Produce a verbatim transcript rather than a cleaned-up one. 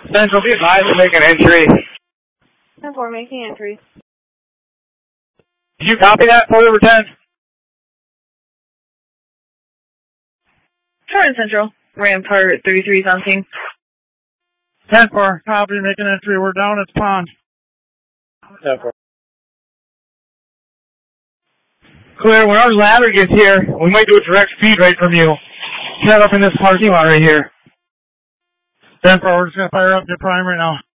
Central, be advised to make an entry. ten four, making entry. Did you copy that, Fort over ten? Turn Central. Rampart thirty-three is on scene. ten four, copy, make an entry. We're down at Pond. ten four. Clear, when our ladder gets here, we might do a direct feed right from you. Set up in this parking lot right here. ten four, we're just going to fire up your prime right now.